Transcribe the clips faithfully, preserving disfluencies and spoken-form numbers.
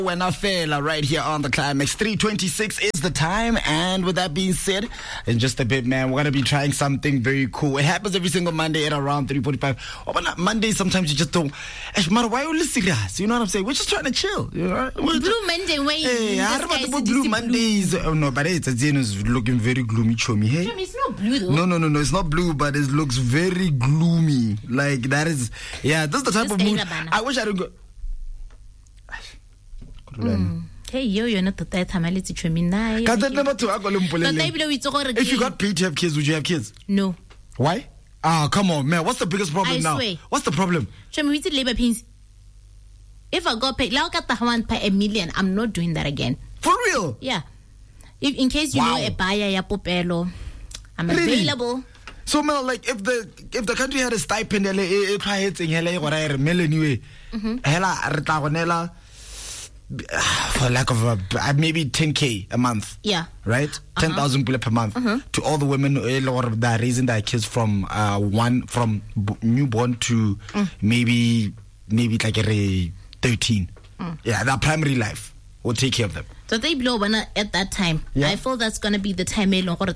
When I fail right here on the Climax. three twenty-six is the time, and with that being said, in just a bit, man, we're going to be trying something very cool. It happens every single Monday at around three forty-five. Oh, but not Monday, sometimes you just don't. Matter why you serious? You know what I'm saying? We're just trying to chill. You know? Blue just, Monday, wait. Hey, I remember about Blue Mondays. Blue. Oh, no, but it's is looking very gloomy, Chomi. Hey? Chomi, it's not blue, though. No, no, no, no. It's not blue, but it looks very gloomy. Like, that is, yeah, that's the type just of mood. I wish I didn't go. Mm. Hey, yo, you're not the type of mality Chomi. If you got paid to have kids, would you have kids? No. Why? Ah, come on, man. What's the biggest problem I now? Swear. What's the problem? Chomi, we did labor pains. If I got paid, like at one pay a million, I'm not doing that again. For real? Yeah. If in case you wow. know a buyer, ya popelo, I'm really? available. So, Mel, like if the if the country had a stipend, it it hele what I anyway, hela for lack of a, maybe ten K a month. Yeah. Right? Uh-huh. ten thousand per month uh-huh. to all the women that are raising their kids from uh, one from b- newborn to mm. maybe maybe like a thirteen. Mm. Yeah, their primary life will take care of them. So they blow one at that time. Yeah. I feel that's gonna be the time Mister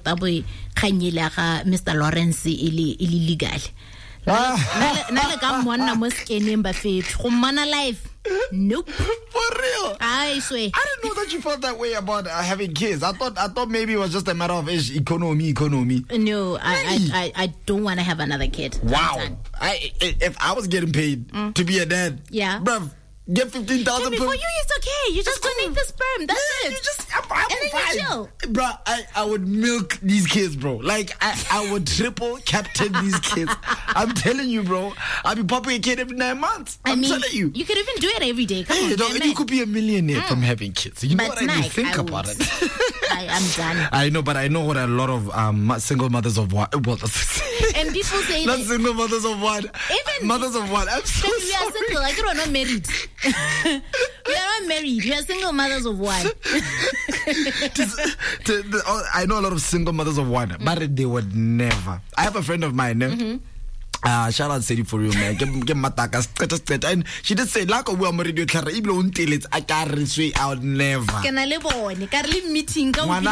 Lawrence ili illegal. Nala kam one na moskene mba fet. Humana life. Nope. For real? I swear. I didn't know that you felt that way about uh, having kids. I thought I thought maybe it was just a matter of ish, economy, economy. No, I really? I, I I don't want to have another kid. Wow. I if I was getting paid mm. to be a dad, yeah, bruv, get fifteen thousand. For you, it's okay. You just donate the sperm. That's yeah, it. You just, I'm, I'm and then fine. you chill. Bro, I, I would milk these kids, bro. Like I, I would triple captain these kids. I'm telling you, bro. I'll be popping a kid every nine months. I'm I mean, telling you. You could even do it every day. Come hey, on, you, know, you could be a millionaire mm. from having kids. You know but what I mean? Nike, Think I about would. it. I, I'm done. I know, but I know what a lot of um, single mothers of one. Well, and people say not that single mothers of one. Even mothers of one. I'm so we sorry. are single. Like we're not married. We are not married. We are single mothers of one. to, to, the, oh, I know a lot of single mothers of one, mm-hmm. but they would never. I have a friend of mine. Eh? Mm-hmm. Uh, shout out Sadie for you, man. And she did say, like, we are married, I can't say I would never. Can I live on? Can I live meeting? How old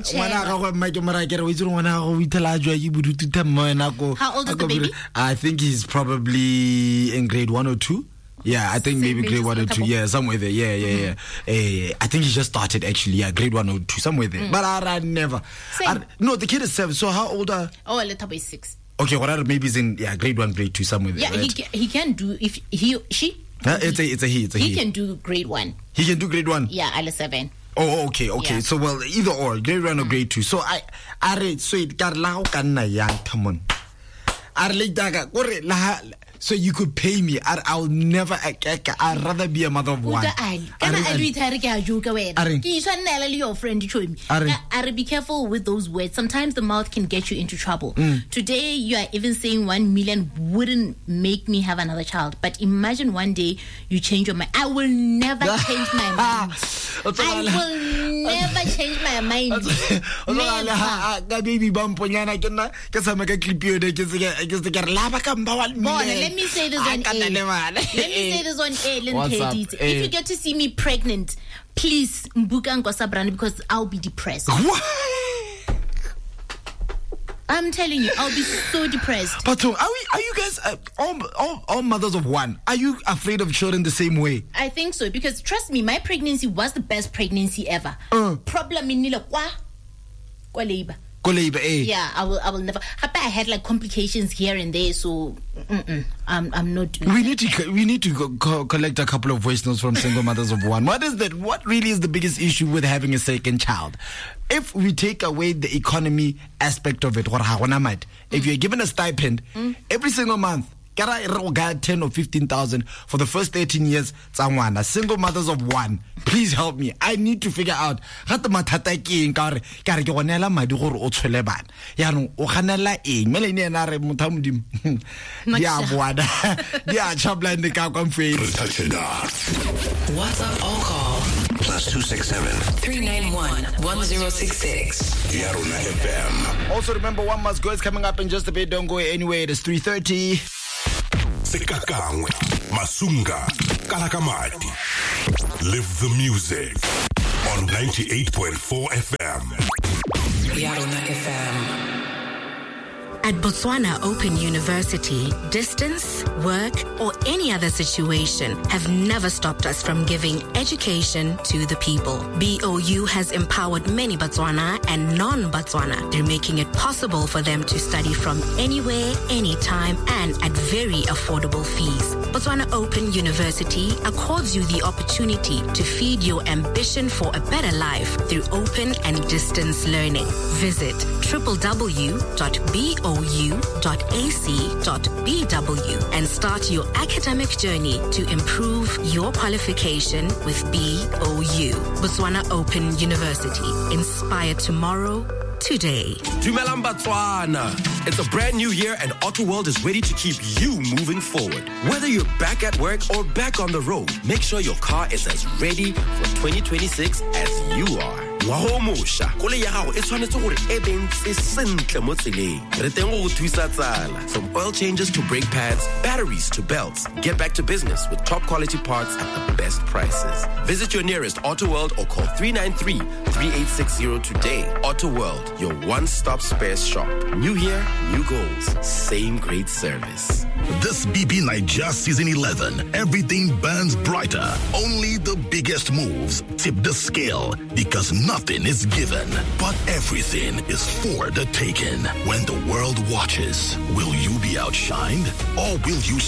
is the baby? I think he's probably in grade one or two. Yeah, I think maybe grade one or two. Yeah, somewhere there. Yeah, yeah, yeah. Mm-hmm. uh, I think he just started actually. Yeah, grade one or two, somewhere there. Mm. But I, I never. I, no, the kid is seven. So how old are? Oh, a little bit six. Okay, whatever. Maybe he's in yeah grade one, grade two, somewhere there. Yeah, right? he can, he can do if he she. Huh? It's a it's a he. It's a he. He can do grade one. He can do grade one. Yeah, L seven. Oh, okay, okay. Yeah. So well, either or, grade one or grade two. So I, I read so it got lao kana yang come on. I read that kore la. So you could pay me. I, I'll never. I, I, I'd rather be a mother of one. I be careful with those words. Sometimes the mouth can get you into trouble. Mm. Today, you are even saying one million wouldn't make me have another child. But imagine one day you change your mind. I will never change my mind. I will never change my mind. Never. Let me say this on air. Let me say this on air, ladies. If you get to see me pregnant, please mbuka ngosabrani because I'll be depressed. What? I'm telling you, I'll be so depressed. But are we? Are you guys uh, all, all all mothers of one? Are you afraid of children the same way? I think so because trust me, my pregnancy was the best pregnancy ever. Uh. Problem in nila kwa kwa labor. Yeah, I will. I will never. I had like complications here and there, so mm-mm, I'm. I'm not. Doing we that. need to. We need to co- co- collect a couple of voice notes from single mothers of one. What is that? What really is the biggest issue with having a second child? If we take away the economy aspect of it, mm. if you're given a stipend mm. every single month. ten or fifteen thousand for the first thirteen years. Single mothers of one, please help me. I need to figure out how to matata king kare kare ke gonela madi gore o tshwele bana ya no o ganela eng mele ne na re mothamodim ya boada ya chablande ka kwa mfeli. WhatsApp all call plus two six seven three nine one one zero six six. Yaruna F M. Also remember, One Must Go is coming up in just a bit. Don't go anywhere. It is three thirty. Sekakangwe, Masunga, Kalakamati. Live the music on ninety-eight point four F M. Yarona F M. At Botswana Open University, distance, work, or any other situation have never stopped us from giving education to the people. B O U has empowered many Botswana and non-Botswana through making it possible for them to study from anywhere, anytime, and at very affordable fees. Botswana Open University accords you the opportunity to feed your ambition for a better life through open and distance learning. Visit w w w dot b o u dot a c dot b w and start your academic journey to improve your qualification with B O U. Botswana Open University. Inspire tomorrow, today. Dumelang Botswana. It's a brand new year and AutoWorld is ready to keep you moving forward. Whether you're back at work or back on the road, make sure your car is as ready for twenty twenty-six as you are. Ngwaho mosha, koloi ya gago e tshwanetse gore e bentse sentle mo tseleng. Re teng go thusa tsala. From oil changes to brake pads, batteries to belts. Get back to business with top quality parts at the best prices. Visit your nearest AutoWorld or call three nine three, three eight six zero today. AutoWorld, your one-stop spares shop. New year, new goals, same great service. This B B Niger Season eleven, everything burns brighter. Only the biggest moves tip the scale because nothing is given, but everything is for the taking. When the world watches, will you be outshined or will you